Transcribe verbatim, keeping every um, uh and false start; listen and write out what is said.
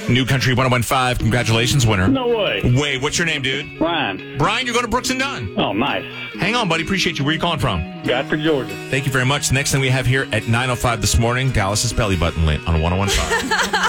New Country ten fifteen. Congratulations, winner. No way. Wait, what's your name, dude? Brian. Brian, you're going to Brooks and Dunn. Oh, nice. Hang on, buddy. Appreciate you. Where are you calling from? Godfrey, Georgia. Thank you very much. Next thing we have here at nine oh five this morning, Dallas's Belly Button Lit on ten fifteen.